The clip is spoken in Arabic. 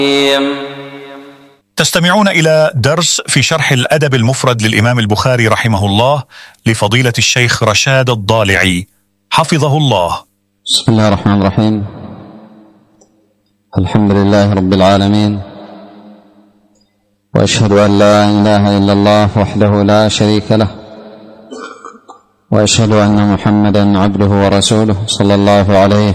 تستمعون إلى درس في شرح الأدب المفرد للإمام البخاري رحمه الله لفضيلة الشيخ رشاد الضالعي حفظه الله. بسم الله الرحمن الرحيم. الحمد لله رب العالمين، وأشهد أن لا إله إلا الله وحده لا شريك له، وأشهد أن محمدا عبده ورسوله صلى الله عليه